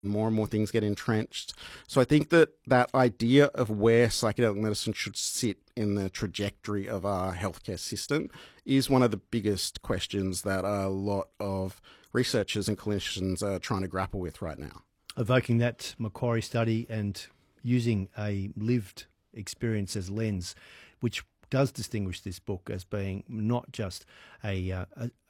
more and more things get entrenched. So I think that that idea of where psychedelic medicine should sit in the trajectory of our healthcare system is one of the biggest questions that a lot of researchers and clinicians are trying to grapple with right now. Evoking that Macquarie study and using a lived experience as lens, which does distinguish this book as being not just a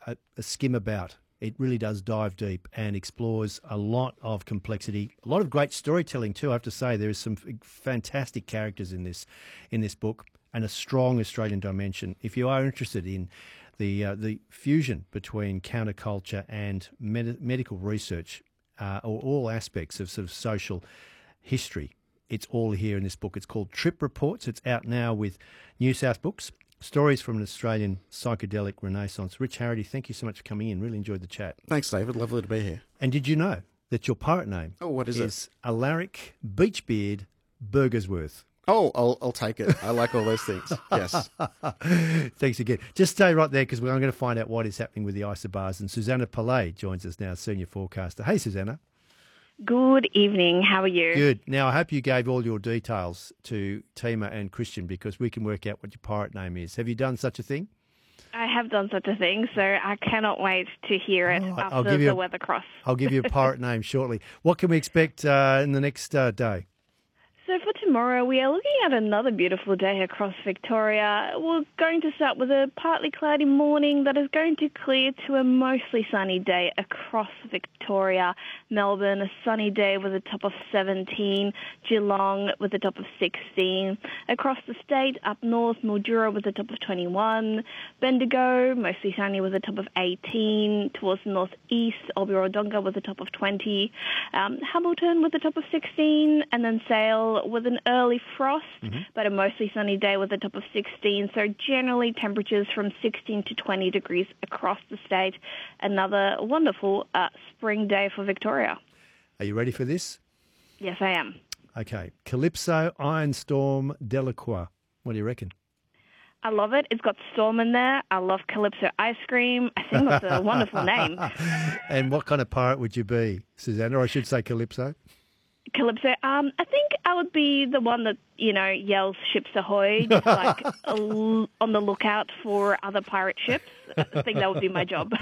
skim about. It really does dive deep and explores a lot of complexity, a lot of great storytelling too. I have to say there is some fantastic characters in this book and a strong Australian dimension. If you are interested in the fusion between counterculture and medical research, or all aspects of sort of social history, it's all here in this book. It's called Trip Reports. It's out now with New South Books. Stories from an Australian Psychedelic Renaissance. Rich Harity, thank you so much for coming in. Really enjoyed the chat. Thanks, David. Lovely to be here. And did you know that your pirate name what is it? Alaric Beachbeard Burgersworth? Oh, I'll take it. I like all those things. Yes. Thanks again. Just stay right there because I'm going to find out what is happening with the isobars. And Susanna Pillay joins us now, senior forecaster. Hey, Susanna. Good evening. How are you? Good. Now, I hope you gave all your details to Tima and Christian because we can work out what your pirate name is. Have you done such a thing? I have done such a thing, so I cannot wait to hear it after the weather cross. I'll give you a pirate name shortly. What can we expect in the next day? So for tomorrow, we are looking at another beautiful day across Victoria. We're going to start with a partly cloudy morning that is going to clear to a mostly sunny day across Victoria. Melbourne, a sunny day with a top of 17. Geelong with a top of 16. Across the state, up north, Mildura with a top of 21. Bendigo, mostly sunny with a top of 18. Towards the northeast, Albury-Wodonga with a top of 20. Hamilton with a top of 16. And then Sale with an early frost, but a mostly sunny day with a top of 16. So generally temperatures from 16 to 20 degrees across the state. Another wonderful spring day for Victoria. Are you ready for this? Yes, I am. Okay. Calypso Ironstorm Delacroix. What do you reckon? I love it. It's got storm in there. I love Calypso ice cream. I think that's a wonderful name. And what kind of pirate would you be, Susanna? Or I should say Calypso. Calypso. I think I would be the one that, yells ships ahoy, just like on the lookout for other pirate ships. I think that would be my job.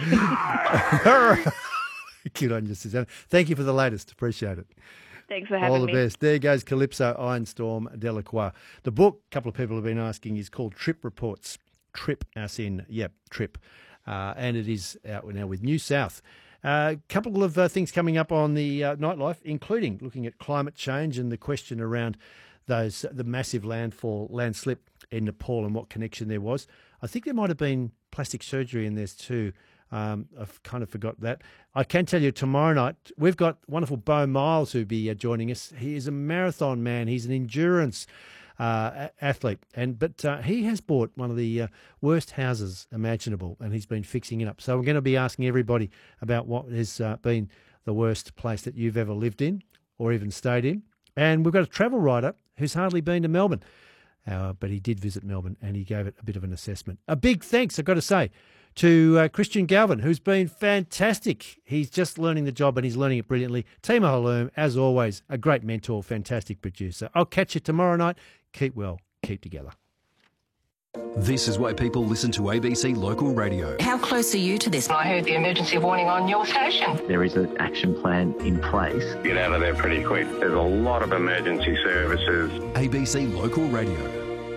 Good on you, Susanna. Thank you for the latest. Appreciate it. Thanks for having me. All the best. There goes Calypso Ironstorm Delacroix. The book, a couple of people have been asking, is called Trip Reports. Trip, as in, trip. And it is out now with New South. A couple of things coming up on the nightlife, including looking at climate change and the question around the massive landslip in Nepal and what connection there was. I think there might have been plastic surgery in there too. I've kind of forgot that. I can tell you tomorrow night, we've got wonderful Beau Miles who'll be joining us. He is a marathon man. He's an endurance athlete, but he has bought one of the worst houses imaginable, and he's been fixing it up. So we're going to be asking everybody about what has been the worst place that you've ever lived in or even stayed in. And we've got a travel writer who's hardly been to Melbourne, but he did visit Melbourne and he gave it a bit of an assessment. A big thanks, I've got to say, to Christian Galvin, who's been fantastic. He's just learning the job and he's learning it brilliantly. Tima Halloum, as always, a great mentor, fantastic producer. I'll catch you tomorrow night. Keep well, keep together. This is why people listen to ABC Local Radio. How close are you to this? I heard the emergency warning on your station. There is an action plan in place. Get out of there pretty quick. There's a lot of emergency services. ABC Local Radio.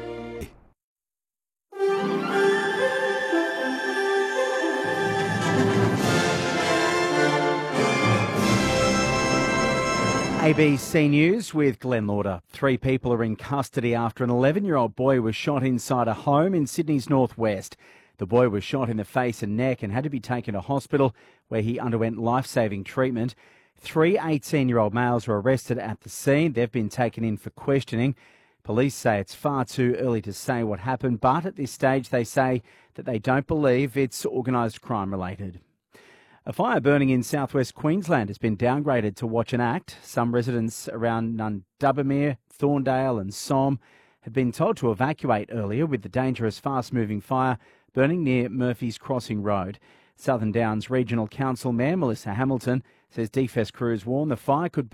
ABC News with Glenn Lauder. 3 people are in custody after an 11-year-old boy was shot inside a home in Sydney's northwest. The boy was shot in the face and neck and had to be taken to hospital where he underwent life-saving treatment. 3 18-year-old males were arrested at the scene. They've been taken in for questioning. Police say it's far too early to say what happened, but at this stage they say that they don't believe it's organised crime related. A fire burning in southwest Queensland has been downgraded to watch and act. Some residents around Nundubbermere, Thorndale and Somme had been told to evacuate earlier with the dangerous fast-moving fire burning near Murphy's Crossing Road. Southern Downs Regional Council Mayor Melissa Hamilton says DFES crews warn the fire could